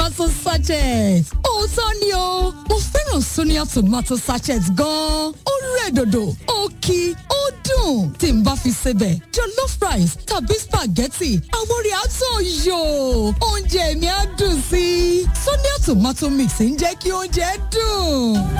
tomato sachet. Òótọ́ ni o, mo fẹ́ràn Sonia tomato sachet gan-an. Ó rẹ̀ dòdò, ó kí, ó dùn. Tí n bá fi sebẹ̀, jollof rice tàbí spaghetti, àwọn rẹ̀ á tàn yò. Oúnjẹ mi á dùn sí i. Sonia tomato mix ń jẹ́ kí oúnjẹ dùn.